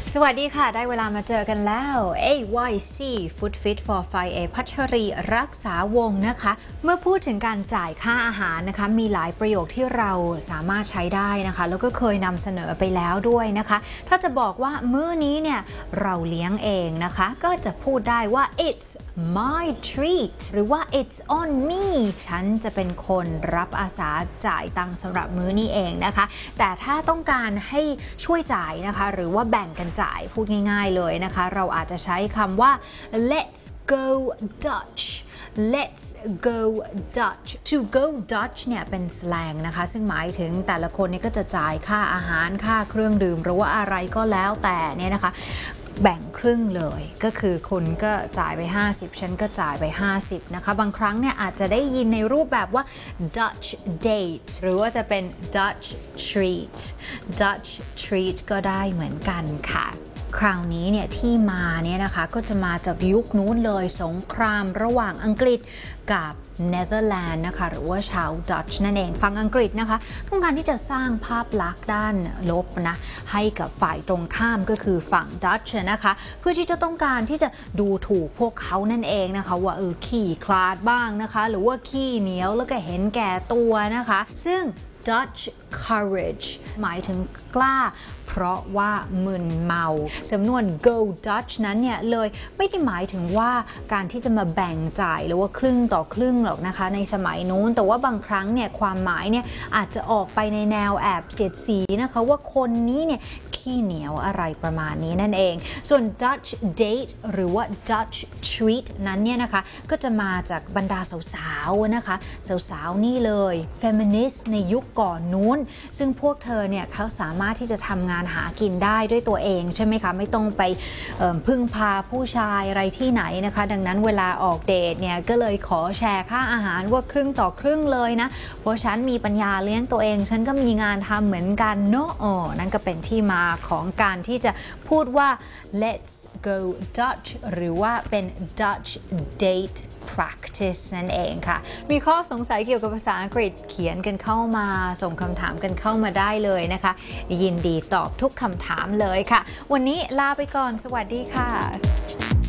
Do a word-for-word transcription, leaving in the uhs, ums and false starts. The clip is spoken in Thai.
สวัสดีค่ะได้เวลามาเจอกันแล้ว เอ วาย ซี Food Fit for Five เอ พัชรีรักษาวงศ์นะคะเมื่อพูดถึงการจ่ายค่าอาหารนะคะมีหลายประโยคที่เราสามารถใช้ได้นะคะแล้วก็เคยนำเสนอไปแล้วด้วยนะคะถ้าจะบอกว่ามื้อนี้เนี่ยเราเลี้ยงเองนะคะก็จะพูดได้ว่า it's my treat หรือว่า it's on me ฉันจะเป็นคนรับอาสาจ่ายตังค์สำหรับมื้อนี้เองนะคะแต่ถ้าต้องการให้ช่วยจ่ายนะคะหรือว่าแบ่งกันจ่ายพูดง่ายๆเลยนะคะเราอาจจะใช้คำว่า let's go Dutch let's go Dutch to go Dutch เนี่ยเป็นสแลงนะคะซึ่งหมายถึงแต่ละคนนี่ก็จะจ่ายค่าอาหารค่าเครื่องดื่มหรือว่าอะไรก็แล้วแต่เนี่ยนะคะแบ่งครึ่งเลยก็คือคุณก็จ่ายไปห้าสิบฉันก็จ่ายไปห้าสิบนะคะบางครั้งเนี่ยอาจจะได้ยินในรูปแบบว่า Dutch date หรือว่าจะเป็น Dutch treat Dutch treat ก็ได้เหมือนกันค่ะคราวนี้เนี่ยที่มาเนี่ยนะคะก็จะมาจากยุคนู้นเลยสงครามระหว่างอังกฤษกับเนเธอร์แลนด์นะคะหรือว่าชาวดัตช์นั่นเองฝั่งอังกฤษนะคะต้องการที่จะสร้างภาพลักษณ์ด้านลบนะให้กับฝ่ายตรงข้ามก็คือฝั่งดัตช์นะคะเพื่อที่จะต้องการที่จะดูถูกพวกเขานั่นเองนะคะว่าเออขี้คลาดบ้างนะคะหรือว่าขี้เหนียวแล้วก็เห็นแก่ตัวนะคะซึ่งDutch courage หมายถึงกล้าเพราะว่ามึนเมาสำนวน go Dutch นั้นเนี่ยเลยไม่ได้หมายถึงว่าการที่จะมาแบ่งจ่ายหรือว่าครึ่งต่อครึ่งหรอกนะคะในสมัยนู้นแต่ว่าบางครั้งเนี่ยความหมายเนี่ยอาจจะออกไปในแนวแอบเสียดสีนะคะว่าคนนี้เนี่ยขี้เหนียวอะไรประมาณนี้นั่นเองส่วน Dutch date หรือว่า Dutch treat นั้นเนี่ยนะคะก็จะมาจากบรรดาสาวๆนะคะสาวๆนี่เลย feminist ในยุคก่อนนู้นซึ่งพวกเธอเนี่ยเขาสามารถที่จะทำงานหากินได้ด้วยตัวเองใช่ไหมคะไม่ต้องไปพึ่งพาผู้ชายอะไรที่ไหนนะคะดังนั้นเวลาออกเดทเนี่ยก็เลยขอแชร์ค่าอาหารว่าครึ่งต่อครึ่งเลยนะเพราะฉันมีปัญญาเลี้ยงตัวเองฉันก็มีงานทำเหมือนกันเนาะอ๋อนั่นก็เป็นที่มาของการที่จะพูดว่า let's go Dutch หรือว่าเป็น Dutch date practice นั่นเองค่ะมีข้อสงสัยเกี่ยวกับภาษาอังกฤษเขียนกันเข้ามาส่งคำถามกันเข้ามาได้เลยนะคะยินดีตอบทุกคำถามเลยค่ะวันนี้ลาไปก่อนสวัสดีค่ะ